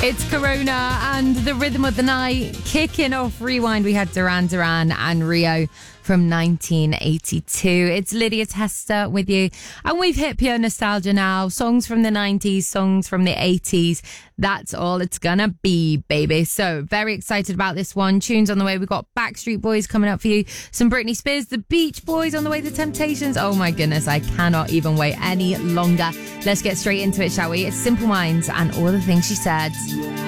It's Corona and the rhythm of the night. Kicking off Rewind, we had Duran Duran and Rio from 1982. It's Lydia Testa with you. And we've hit pure nostalgia now. Songs from the 90s, songs from the 80s. That's all it's gonna be, baby. So very excited about this one. Tunes on the way. We've got Backstreet Boys coming up for you. Some Britney Spears, the Beach Boys on the way, the Temptations. Oh my goodness, I cannot even wait any longer. Let's get straight into it, shall we? It's Simple Minds and All the Things She Said.